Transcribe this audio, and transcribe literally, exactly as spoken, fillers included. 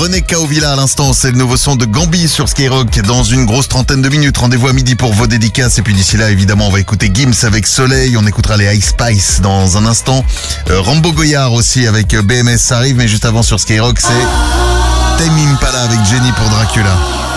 René Caovilla à l'instant, c'est le nouveau son de Gambi sur Skyrock. Dans une grosse trentaine de minutes, rendez-vous à midi pour vos dédicaces. Et puis d'ici là, évidemment, on va écouter Gims avec Soleil. On écoutera les Ice Spice dans un instant. Euh, Rambo Goyard aussi avec B M S, ça arrive. Mais juste avant sur Skyrock, c'est Tame Impala avec Jenny pour Dracula.